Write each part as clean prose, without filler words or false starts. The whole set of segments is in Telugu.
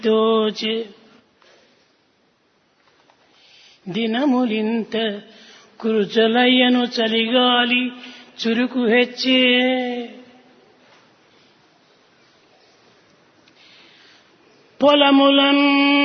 దోచే దినములింత కురుచలయ్యను చలిగాలి చురుకు హెచ్చే పొలములన్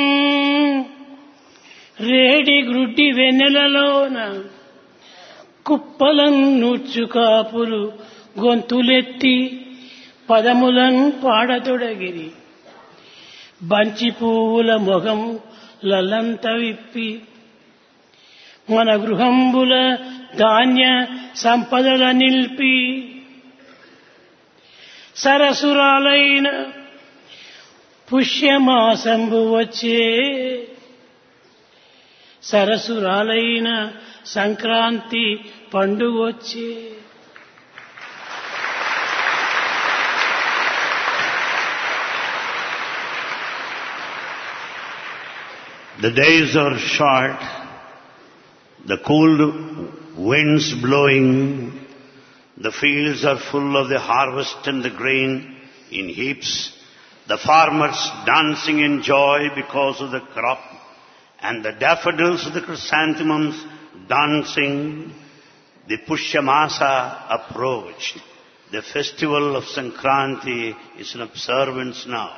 రేడి గ్రుడ్డి వెన్నెలలోన కుప్పలన్ నూర్చుకాపులు గొంతులెత్తి పదములన్ పాడతొడగిరి బంచి పువ్వుల మొగం లలంత విప్పి మన గృహంబుల ధాన్య సంపదల నిల్పి సరసురాలైన పుష్యమాసంబు వచ్చే సరసురాలైన సంక్రాంతి పండుగ వచ్చే The days are short, the cool winds blowing, the fields are full of the harvest and the grain in heaps, the farmers dancing in joy because of the crop, and the daffodils of the chrysanthemums dancing. The Pushyamasa approached. The festival of Sankranti is in observance now.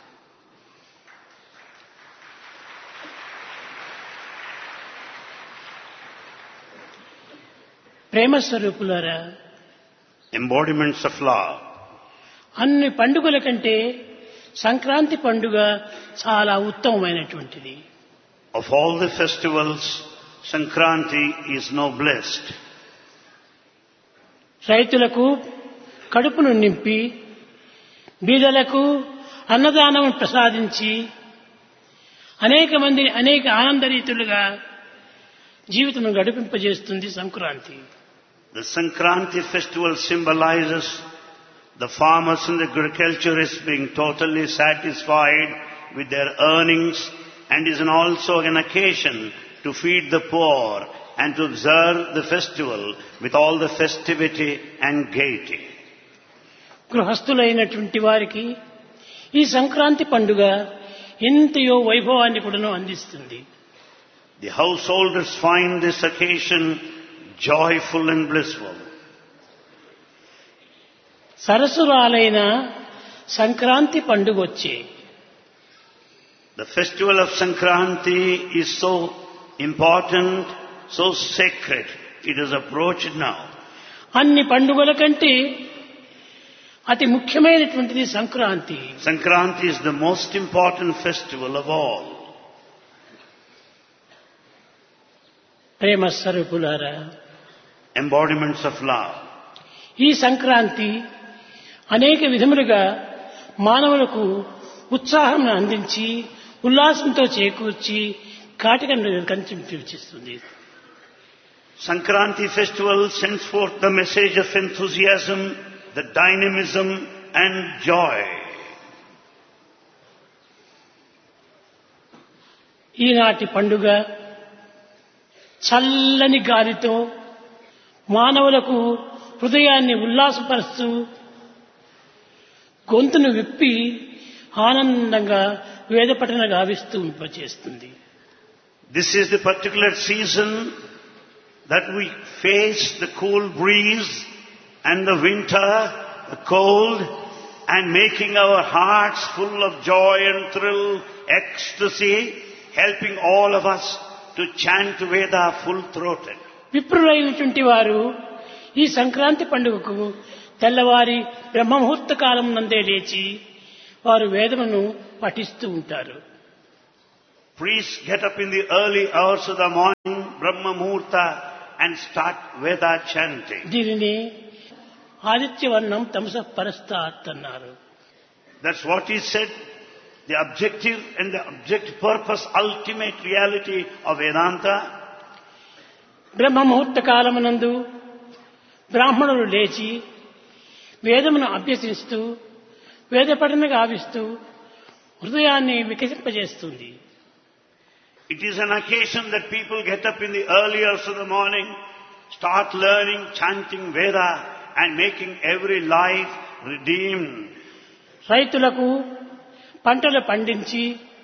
ప్రేమ స్వరూపులారా, Embodiments of love. అన్ని పండుగల కంటే సంక్రాంతి పండుగ చాలా ఉత్తమమైనటువంటిది. Of all the festivals, Sankranti is noblest. రైతులకు కడుపును నింపి బీదలకు అన్నదానం ప్రసాదించి అనేక మందిని అనేక ఆనందరీతులుగా జీవితం గడిపింపజేస్తుంది Sankranti. The Sankranti festival symbolizes the farmers and the agriculturists being totally satisfied with their earnings and is also an occasion to feed the poor and to observe the festival with all the festivity and gaiety. గృహస్థులైనటువంటి వారికి ఈ సంక్రాంతి పండుగ ఎంతయో వైభవాన్ని కూడా అందిస్తుంది. The householders find this occasion joyful and blissful. సరసురాలైన Sankranti పండుగ వచ్చే The festival of Sankranti is so important, so sacred. It is approached now. అన్ని పండుగల కంటే అతి ముఖ్యమైనటువంటిది Sankranti. Sankranti is the most important festival of all. ప్రేమ స్వరూపులారా, Embodiments of love. ఈ సంక్రాంతి అనేక విధములుగా మానవులకు ఉత్సాహం అందించి ఉల్లాసంతో చేకూర్చి కాటికను కంచిస్తుంది. Sankranti festival sends forth the message of enthusiasm, the dynamism and joy. ఈనాటి పండుగ చల్లని గాలితో మానవులకు హృదయాన్ని ఉల్లాసపరుస్తూ గొంతును విప్పి ఆనందంగా వేదపఠన గావిస్తూ చేస్తుంది. This is the particular season that we face the cool breeze and the winter, the cold, and making our hearts full of joy and thrill, ecstasy, helping all of us to chant Veda full-throated. విప్రులైనటువంటి వారు ఈ సంక్రాంతి పండుగకు తెల్లవారి బ్రహ్మముహూర్త కాలం నందే లేచి వారు వేదమును పఠిస్తూ ఉంటారు. Priests get up in the early hours of the morning, Brahma Muhurta, and start Veda chanting. దీనిని ఆదిత్యవర్ణం తమసః పరస్తాత్ అన్నారు. That's what he said. The objective and the objective purpose, ultimate reality of Vedanta. బ్రహ్మముహూర్త కాలమునందు బ్రాహ్మణులు లేచి వేదమును అభ్యసిస్తూ వేద పఠన గావిస్తూ హృదయాన్ని వికసింపజేస్తుంది. It is an occasion that people get up in the early hours of the morning, start learning, chanting Veda and making every life redeemed. రైతులకు పంటలు పండించి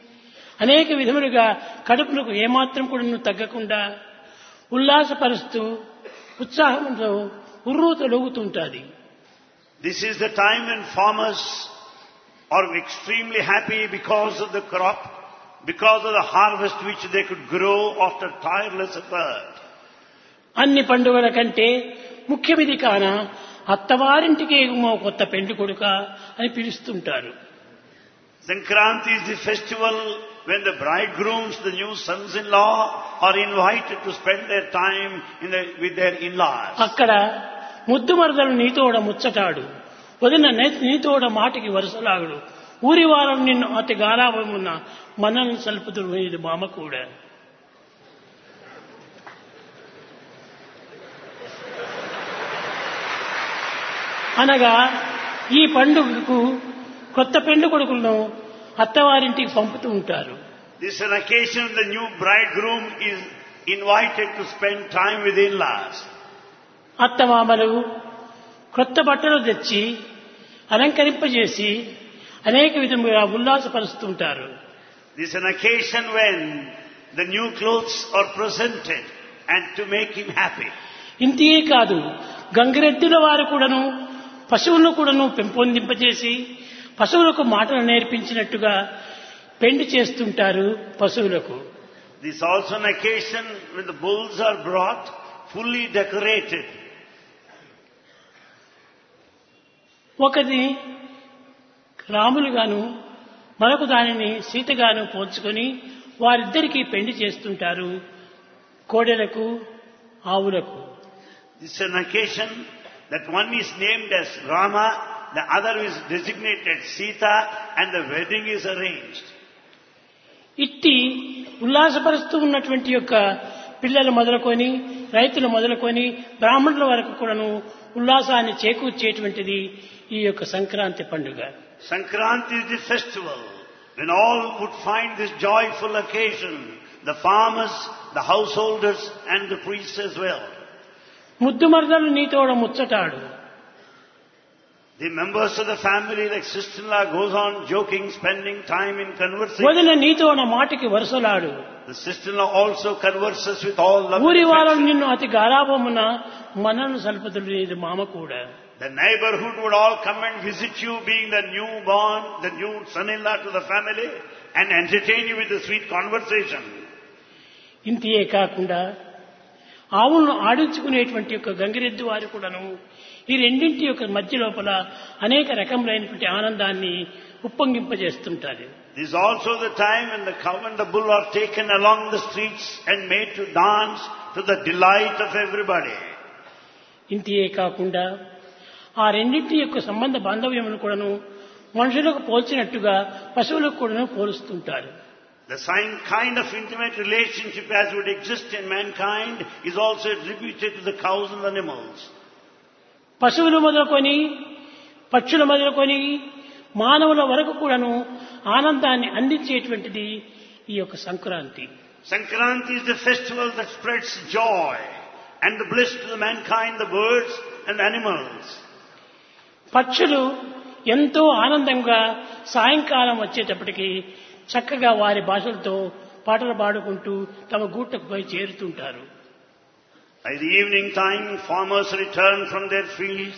అనేక విధములుగా కడుపులకు ఏమాత్రం కూడా తగ్గకుండా ఉల్లాసపరుస్తూ ఉత్సాహంతో ఉర్రూతలూగుతుంటాది. This is the time when farmers are extremely happy because of the crop, because of the harvest which they could grow after tireless effort. అన్ని పండుగల కంటే ముఖ్యమిది కాన అత్తవారింటికి కొత్త పెండ్లి కొడుక అని పిలుస్తుంటారు. Sankranti is the festival when the bridegrooms, the new sons-in-law, are invited to spend their time with their in-laws. అక్కడ ముద్దు మరదలు నీతోడ ముచ్చటాడు, వదిన నీతోడ మాటికి వరుసలాగుడు, ఊరి వారం నిన్ను అతి గారాభమున్న మనల్ని సల్పుతుడు ఇది మామ కూడా. అనగా ఈ పండుగకు కొత్త పెండ్లి కొడుకులను అత్తవారింటికి పంపుతూ ఉంటారు. This is an occasion the new bridegroom is invited to spend time with in-laws. అత్తమామలు కొత్త బట్టలు తెచ్చి అలంకరింపజేసి అనేక విధముగా ఉల్లాసపరుస్తుంటారు. This is an occasion when the new clothes are presented and to make him happy. ఇంతే కాదు, గంగిరెద్దుల వారు కూడాను పశువులను కూడాను పెంపొందింపజేసి పశువులకు మాటలు నేర్పించినట్టుగా పెండి చేస్తుంటారు పశువులకు. This is also an occasion when the bulls are brought fully decorated. ఒకది రాములుగాను మరొక దానిని సీతగాను పోల్చుకొని వారిద్దరికీ పెండి చేస్తుంటారు కోడెలకు ఆవులకు. This is an occasion that one is named as Rama, the other is designated Sita, and the wedding is arranged. ఇట్టి ఉల్లాసపరుస్తూ ఉన్నటువంటి యొక్క పిల్లలు మొదలుకొని రైతులు మొదలుకొని బ్రాహ్మణుల వరకు కూడాను ఉల్లాసాన్ని చేకూర్చేటువంటిది ఈ యొక్క సంక్రాంతి పండుగ. Sankranti is the festival when all would find this joyful occasion, the farmers, the householders, and the priests as well. ముద్దు మరదలు నీతోడ ముచ్చటాడు. The members of the family, like sister-in-law, goes on joking, spending time in conversation. వదిన నీతోడ మాటికి వరుసలాడు. The sister-in-law also converses with all love. ఊరి వారం నిన్ను అతి గారాభమున మనను సల్పతుడు ఇది మామ కూడా. The neighborhood would all come and visit you, being the newborn, the new son-in-law to the family, and entertain you with a sweet conversation. ఇంతే కాకుండా ఆవులను ఆడించుకునేటువంటి యొక్క గంగిరెద్దు వారు కూడాను ఈ రెండింటి యొక్క మధ్య లోపల అనేక రకములైనటువంటి ఆనందాన్ని ఉప్పొంగింపజేస్తుంటారు. This is also the time when the cow and the bull are taken along the streets and made to dance to the delight of everybody. ఇంతే కాకుండా ఆ రెండింటి యొక్క సంబంధ బాంధవ్యమును కూడాను మనుషులకు పోల్చినట్టుగా పశువులకు కూడాను పోలుస్తుంటారు. The same kind of intimate relationship as would exist in mankind is also attributed to the cows and the animals. పశువులు మొదలుకొని పక్షులు మొదలుకొని మానవుల వరకు కూడాను ఆనందాన్ని అందించేటువంటిది ఈ యొక్క Sankranti. Sankranti is the festival that spreads joy and the bliss to the mankind, the birds and the animals. పక్షులు ఎంతో ఆనందంగా సాయంకాలం వచ్చేటప్పటికి చక్కగా వారి భాషలతో పాటలు పాడుకుంటూ తమ గూటకు పోయి చేరుతుంటారు. By the evening time, farmers return from their fields,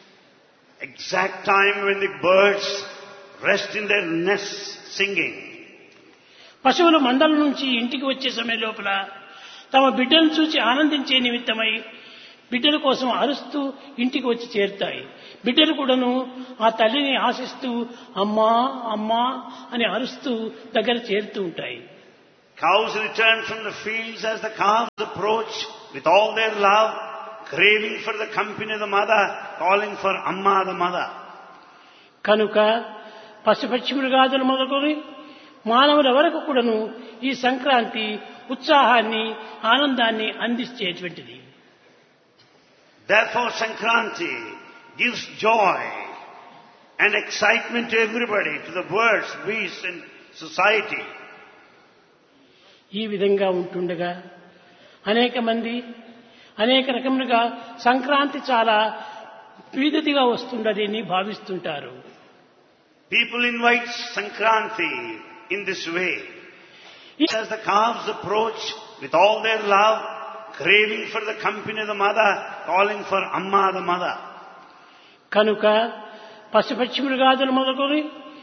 exact time when the birds rest in their nests singing. పశువులు మందల నుంచి ఇంటికి వచ్చే సమయం లోపల తమ బిడ్డలను చూసి ఆనందించే నిమిత్తమై బిడ్డల కోసం అరుస్తూ ఇంటికి వచ్చి చేరుతాయి. బిడ్డలు కూడాను ఆ తల్లిని ఆశిస్తూ అమ్మా అమ్మా అని అరుస్తూ దగ్గర చేరుతూ ఉంటాయి. Cows return from the fields as the calves approach with all their love, craving for the company of the mother, calling for Amma the mother. కనుక పశుపక్షి మృగాదులు మొదలుకొని మానవుల వరకు కూడాను ఈ సంక్రాంతి ఉత్సాహాన్ని ఆనందాన్ని అందించేటువంటిది. Therefore Sankranti gives joy and excitement to everybody, to the birds, beasts and society. ఈ విధంగా ఉంటుండగా అనేక మంది అనేక రకములుగా సంక్రాంతి చాలా పీదతిగా వస్తుండదని భావిస్తుంటారు. People invite Sankranti in this way. As the calves approach with all their love, craving for the company of the mother, calling for Amma the mother. కనుక పశుపక్షి మృగాదులు మొదలుకొని